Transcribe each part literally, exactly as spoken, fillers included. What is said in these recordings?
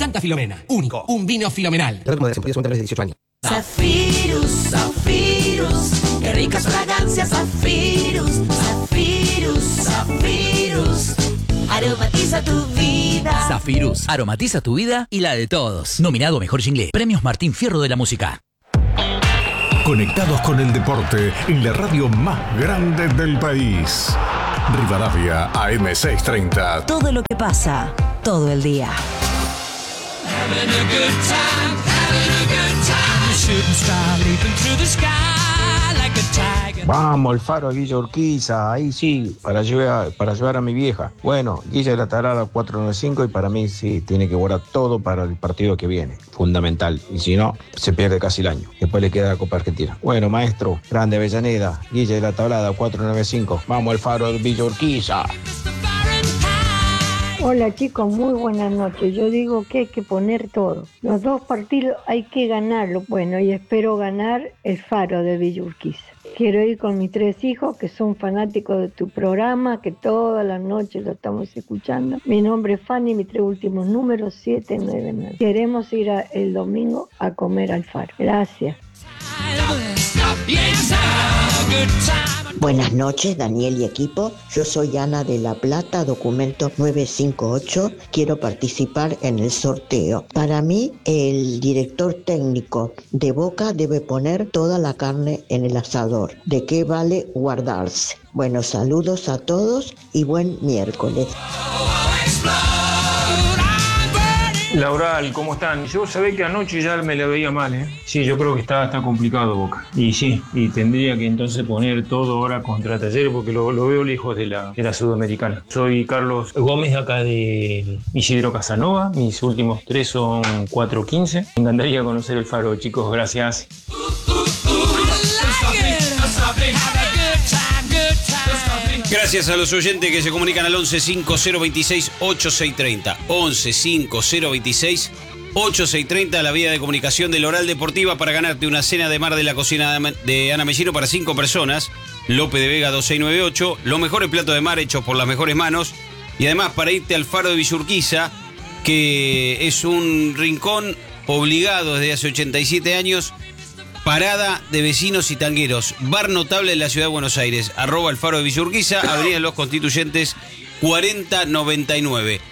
Santa Filomena, único, un vino filomenal. Zafirus, Zafirus, qué ricas fragancias, Zafirus, Zafirus, Zafirus, aromatiza tu vida. Zafirus, aromatiza tu vida y la de todos. Nominado a Mejor Jingle, Premios Martín Fierro de la Música. Conectados con el deporte en la radio más grande del país. Rivadavia A M seiscientos treinta. Todo lo que pasa, todo el día. Vamos, el faro de Villa Urquiza, ahí sí, para llevar, para llevar a mi vieja. Bueno, Guilla de la Tarada cuatrocientos noventa y cinco y para mí sí, tiene que guardar todo para el partido que viene, fundamental. Y si no, se pierde casi el año. Después le queda la Copa Argentina. Bueno, maestro, Grande Avellaneda, Guilla de la Tablada cuatrocientos noventa y cinco. Vamos, el faro de Villa Urquiza. Hola chicos, muy buenas noches. Yo digo que hay que poner todo. Los dos partidos hay que ganarlo. Bueno, y espero ganar el faro de Villa Urquiza. Quiero ir con mis tres hijos que son fanáticos de tu programa, que todas las noches lo estamos escuchando. Mi nombre es Fanny, mis tres últimos números, siete nueve nueve. Queremos ir a, el domingo a comer al faro. Gracias. Buenas noches, Daniel y equipo. Yo soy Ana de La Plata, documento nueve cinco ocho. Quiero participar en el sorteo. Para mí, el director técnico de Boca debe poner toda la carne en el asador. ¿De qué vale guardarse? Bueno, saludos a todos y buen miércoles. Laural, ¿cómo están? Yo sabía que anoche ya me la veía mal, ¿eh? Sí, yo creo que está, está complicado Boca. Y sí, y tendría que entonces poner todo ahora contra Talleres porque lo, lo veo lejos de la, de la Sudamericana. Soy Carlos Gómez, acá de Isidro Casanova. Mis últimos tres son cuatro quince. Me encantaría conocer el faro, chicos. Gracias. Gracias a los oyentes que se comunican al once cinco cero veintiséis ochenta y seis treinta. once cinco cero veintiséis ochenta y seis treinta, la vía de comunicación del Oral Deportiva para ganarte una cena de mar de la cocina de Ana Mellino para cinco personas. Lope de Vega dos seis nueve ocho. Los mejores platos de mar hechos por las mejores manos. Y además para irte al faro de Villa Urquiza, que es un rincón obligado desde hace ochenta y siete años. Parada de vecinos y tangueros, bar notable de la ciudad de Buenos Aires, arroba el faro de Villa Urquiza, avenida Los Constituyentes cuarenta noventa y nueve.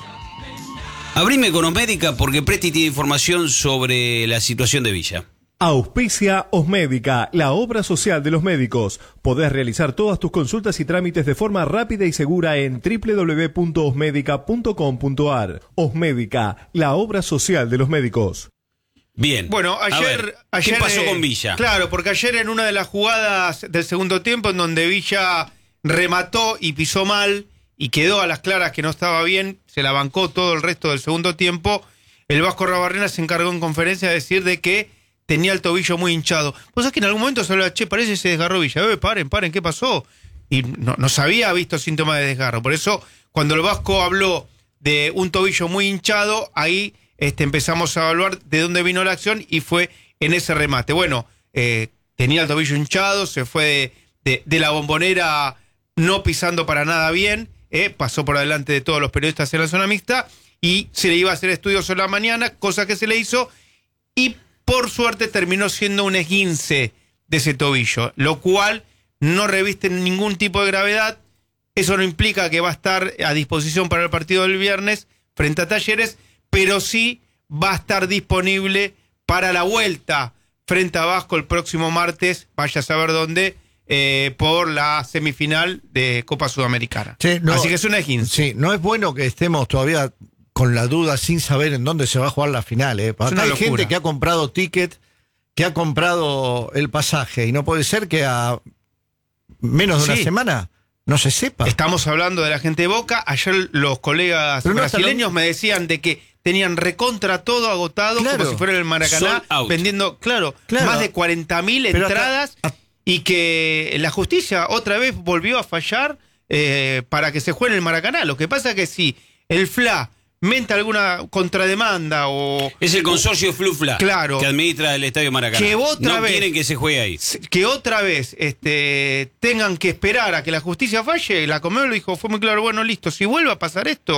Abrime con Osmédica porque Presti tiene información sobre la situación de Villa. Auspicia Osmédica, la obra social de los médicos. Podés realizar todas tus consultas y trámites de forma rápida y segura en doble u doble u doble u punto osmédica punto com punto a r. Osmédica, la obra social de los médicos. Bien. Bueno, ayer, ver, ayer. ¿qué pasó con Villa? Claro, porque ayer en una de las jugadas del segundo tiempo, en donde Villa remató y pisó mal y quedó a las claras que no estaba bien, se la bancó todo el resto del segundo tiempo, el Vasco Rabarrena se encargó en conferencia de decir de que tenía el tobillo muy hinchado. Pues es que en algún momento se hablaba, che, parece que se desgarró Villa. Eh, paren, paren, ¿qué pasó? Y no, no se había visto síntomas de desgarro. Por eso, cuando el Vasco habló de un tobillo muy hinchado, ahí Este, empezamos a evaluar de dónde vino la acción y fue en ese remate. Bueno, eh, tenía el tobillo hinchado, se fue de, de, de la Bombonera no pisando para nada bien, eh, pasó por delante de todos los periodistas en la zona mixta y se le iba a hacer estudios en la mañana, cosa que se le hizo y por suerte terminó siendo un esguince de ese tobillo, lo cual no reviste ningún tipo de gravedad. Eso no implica que va a estar a disposición para el partido del viernes frente a Talleres, pero sí va a estar disponible para la vuelta frente a Vasco el próximo martes, vaya a saber dónde, eh, por la semifinal de Copa Sudamericana. Sí, no, así que es una esguince. Sí, no es bueno que estemos todavía con la duda sin saber en dónde se va a jugar la final. ¿eh? Acá hay locura. Gente que ha comprado ticket, que ha comprado el pasaje, y no puede ser que a menos de sí. una semana no se sepa. Estamos hablando de la gente de Boca. Ayer los colegas no brasileños me decían de que tenían recontra todo agotado, claro, como si fuera el Maracaná, vendiendo, claro, claro, más de cuarenta mil entradas, acá, y que la justicia otra vez volvió a fallar eh, para que se juegue en el Maracaná. Lo que pasa es que si el F L A menta alguna contrademanda o... Es el consorcio Flufla, claro, que administra el Estadio Maracaná. Que otra no vez, quieren que se juegue ahí. Que otra vez este, tengan que esperar a que la justicia falle. La Conmebol dijo, fue muy claro, bueno, listo, si vuelve a pasar esto,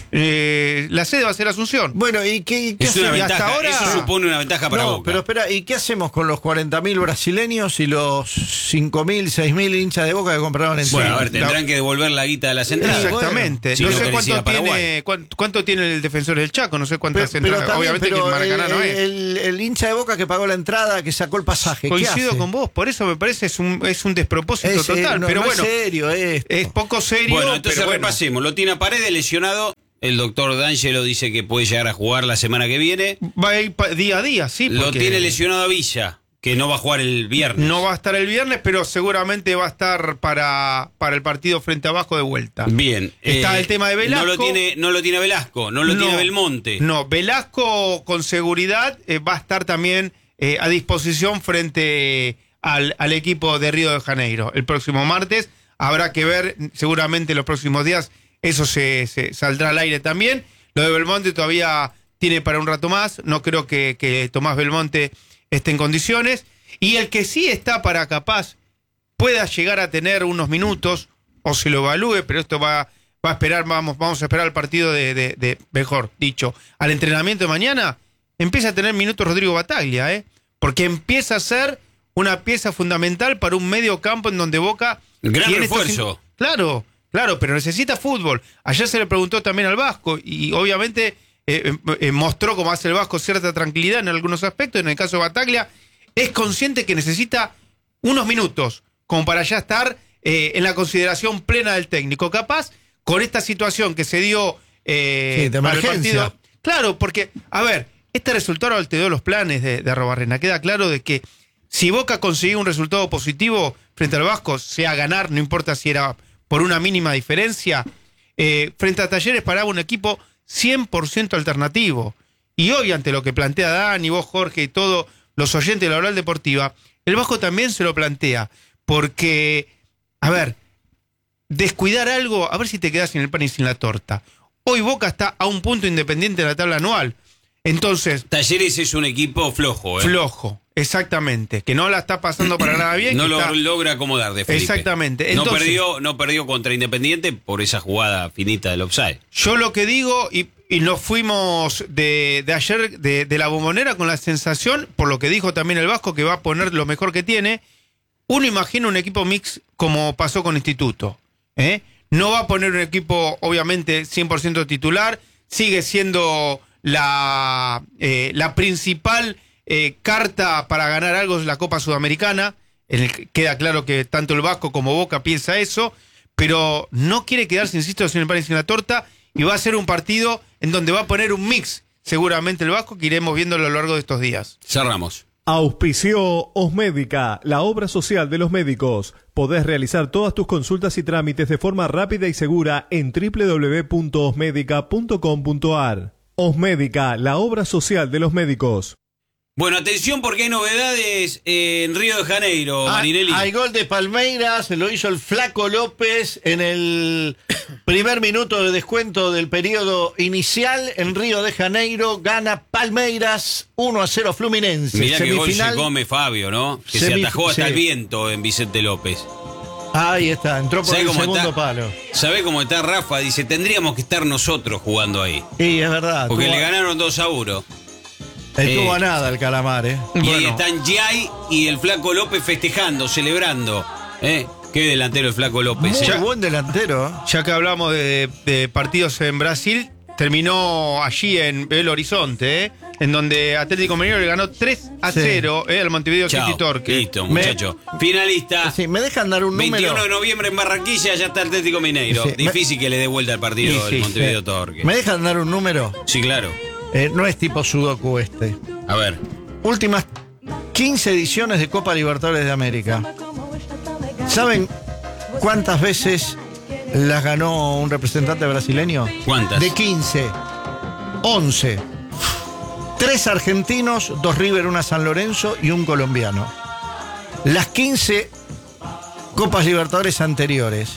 eh, la sede va a ser Asunción. Bueno, ¿y qué, qué es una hacemos? ventaja, hasta ahora- eso supone una ventaja para No, Boca. pero espera, ¿y qué hacemos con los cuarenta mil brasileños y los cinco mil, seis mil hinchas de Boca que compraron en Bueno, a ver, la- tendrán que devolver la guita de las entradas. Exactamente. Si no no sé querés ir cuánto a Paraguay. tiene, cuánto, cuánto tiene el defensor del Chaco, no sé cuántas Pero, pero entradas. también, Obviamente pero que el Maracaná el, no es. el- el hincha de Boca que pagó la entrada, que sacó el pasaje, ¿qué Coincido hace? con vos, por eso me parece es un, es un despropósito Es, eh, total. no- pero no bueno, es serio esto. es poco serio. Bueno, entonces pero bueno. repasemos. Lo tiene a Paredes lesionado. El doctor D'Angelo dice que puede llegar a jugar la semana que viene. Va a ir pa- día a día, sí. Lo porque tiene lesionado a Villa, que no va a jugar el viernes. No va a estar el viernes, pero seguramente va a estar para, para el partido frente a Abajo de vuelta. Bien. Está eh, el tema de Velasco. No lo tiene, no lo tiene Velasco, no lo No, tiene Belmonte. No, Velasco con seguridad eh, va a estar también eh, a disposición frente al, al equipo de Río de Janeiro el próximo martes. Habrá que ver, seguramente los próximos días, eso se, se saldrá al aire también. Lo de Belmonte todavía tiene para un rato más. No creo que, que Tomás Belmonte esté en condiciones. Y el que sí está para capaz pueda llegar a tener unos minutos o se lo evalúe, pero esto va, va a esperar, vamos, vamos a esperar al partido de, de, de, mejor dicho, al entrenamiento de mañana, empieza a tener minutos Rodrigo Bataglia, ¿eh? Porque empieza a ser una pieza fundamental para un medio campo en donde Boca... Gran tiene estos refuerzo. in- Claro, claro, pero necesita fútbol. Ayer se le preguntó también al Vasco y obviamente eh, eh, mostró, como hace el Vasco, cierta tranquilidad en algunos aspectos. En el caso de Bataglia, es consciente que necesita unos minutos como para ya estar eh, en la consideración plena del técnico. Capaz, con esta situación que se dio eh, Sí, de para el emergencia. partido. Claro, porque, a ver, este resultado alteró los planes de, de Arrobarrena. Queda claro de que si Boca consiguió un resultado positivo frente al Vasco, sea ganar, no importa si era por una mínima diferencia, eh, frente a Talleres paraba un equipo cien por ciento alternativo. Y hoy, ante lo que plantea Dani, vos, Jorge, y todos los oyentes de la Oral Deportiva, el Vasco también se lo plantea. Porque, a ver, descuidar algo, a ver si te quedas sin el pan y sin la torta. Hoy Boca está a un punto independiente de la tabla anual. Entonces... Talleres es un equipo flojo, ¿eh? Flojo, exactamente. Que no la está pasando para nada bien. No que lo está- logra acomodar de Felipe. Exactamente. no, Entonces- perdió, no perdió contra Independiente por esa jugada finita del offside. Yo lo que digo, y, y nos fuimos de, de ayer de, de la Bombonera con la sensación, por lo que dijo también el Vasco, que va a poner lo mejor que tiene. Uno imagina un equipo mix como pasó con Instituto. ¿eh? No va a poner un equipo, obviamente, cien por ciento titular. Sigue siendo la, eh, la principal eh, carta para ganar algo es la Copa Sudamericana. En el que queda claro que tanto el Vasco como Boca piensa eso. Pero no quiere quedarse, insisto, sin el pan y sin la torta. Y va a ser un partido en donde va a poner un mix, seguramente el Vasco, que iremos viendo a lo largo de estos días. Cerramos. Auspició Osmédica, la obra social de los médicos. Podés realizar todas tus consultas y trámites de forma rápida y segura en doble u doble u doble u punto osmédica punto com punto ar. Osmédica, la obra social de los médicos. Bueno, atención porque hay novedades en Río de Janeiro, Ah, Marinelli. hay gol de Palmeiras, se lo hizo el Flaco López en el primer minuto de descuento del periodo inicial en Río de Janeiro. Gana Palmeiras uno a cero Fluminense. Mirá qué gol se Semifinal. come Fabio, ¿no? Que Semif- se atajó hasta sí. el viento en Vicente López. Ahí está, entró por ¿Sabe el cómo segundo está? palo. ¿Sabe cómo está Rafa? Dice, tendríamos que estar nosotros jugando ahí. Sí, es verdad. Porque Estuvo- le ganaron dos a uno. Estuvo Eh, a nada el calamar, ¿eh? Y ahí Bueno. están Giai y el Flaco López festejando, celebrando. ¿Eh? Qué delantero el Flaco López. Muy ¿eh? buen delantero. ¿eh? Ya que hablamos de, de partidos en Brasil, terminó allí en Belo Horizonte, ¿eh? En donde Atlético Mineiro le ganó tres a Sí. cero ¿eh? al Montevideo Chao. City Torque. Listo, Me- muchacho. Finalista. Sí, ¿me dejan dar un veintiuno número? de noviembre en Barranquilla, ya está Atlético Mineiro. Sí, me- Difícil que le dé vuelta al partido Sí, del sí, Montevideo Sí. Torque. ¿Me dejan dar un número? Sí, claro. Eh, no es tipo Sudoku este. A ver. Últimas quince ediciones de Copa Libertadores de América. ¿Saben cuántas veces las ganó un representante brasileño? ¿Cuántas? De quince. once. Tres argentinos, dos River, una San Lorenzo y un colombiano. Las quince Copas Libertadores anteriores.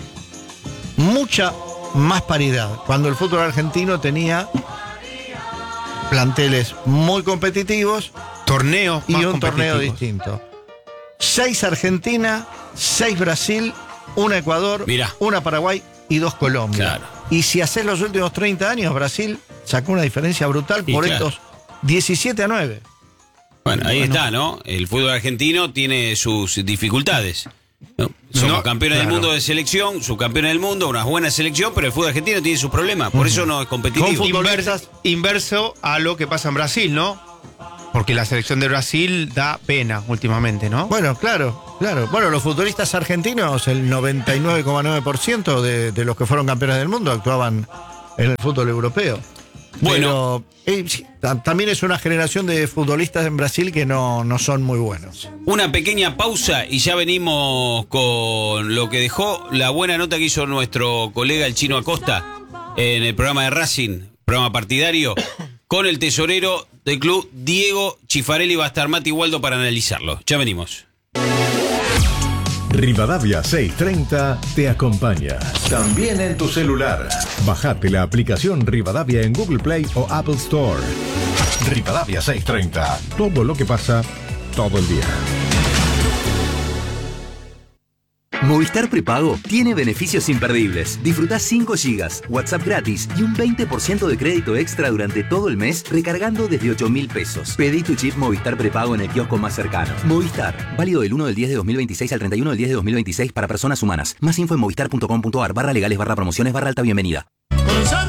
Mucha más paridad. Cuando el fútbol argentino tenía planteles muy competitivos Torneos y más un torneo competitivos. distinto. Seis Argentina, seis Brasil, una Ecuador, Mirá. una Paraguay y dos Colombia. Claro. Y si haces los últimos treinta años, Brasil sacó una diferencia brutal por claro. estos diecisiete a nueve. Bueno, ahí Bueno. está, ¿no? El fútbol argentino tiene sus dificultades. ¿no? Somos No, campeones claro. del mundo de selección, subcampeones del mundo, una buena selección, pero el fútbol argentino tiene sus problemas, por eso no es competitivo. Inver- inverso a lo que pasa en Brasil, ¿no? Porque la selección de Brasil da pena últimamente, ¿no? Bueno, claro, claro. Bueno, los futbolistas argentinos, el noventa y nueve coma nueve por ciento de, de los que fueron campeones del mundo actuaban en el fútbol europeo. Bueno. Pero, eh, sí, ta- también es una generación de futbolistas en Brasil que no, no son muy buenos. Una pequeña pausa y ya venimos con lo que dejó la buena nota que hizo nuestro colega el Chino Acosta en el programa de Racing, programa partidario, con el tesorero del club, Diego Chifarelli. Va a estar Mati Waldo para analizarlo. Ya venimos. Rivadavia seiscientos treinta te acompaña. También en tu celular. Bajate la aplicación Rivadavia en Google Play o Apple Store. Rivadavia seiscientos treinta. Todo lo que pasa, todo el día. Movistar Prepago tiene beneficios imperdibles. Disfrutá cinco gigas, WhatsApp gratis y un veinte por ciento de crédito extra durante todo el mes recargando desde ocho mil pesos. Pedí tu chip Movistar Prepago en el kiosco más cercano. Movistar, válido del uno del diez de dos mil veintiséis al treinta y uno del diez de dos mil veintiséis para personas humanas. Más info en movistar punto com punto ar barra legales barra promociones barra alta bienvenida.